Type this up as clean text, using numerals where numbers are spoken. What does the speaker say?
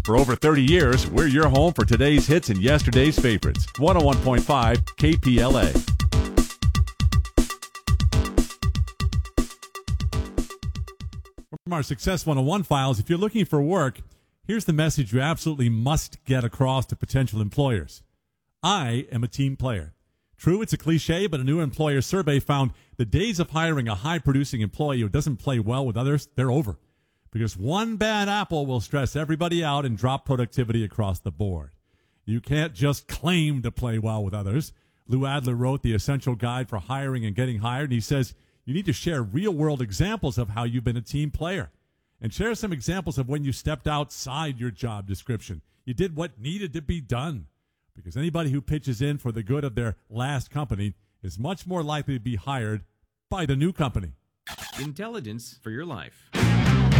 For over 30 years, we're your home for today's hits and yesterday's favorites. 101.5 KPLA. From our Success 101 files, if you're looking for work, here's the message you absolutely must get across to potential employers. I am a team player. True, it's a cliche, but a new employer survey found the days of hiring a high-producing employee who doesn't play well with others, they're over. Because one bad apple will stress everybody out and drop productivity across the board. You can't just claim to play well with others. Lou Adler wrote The Essential Guide for Hiring and Getting Hired, and he says you need to share real-world examples of how you've been a team player. And share some examples of when you stepped outside your job description. You did what needed to be done. Because anybody who pitches in for the good of their last company is much more likely to be hired by the new company. Intelligence for your life.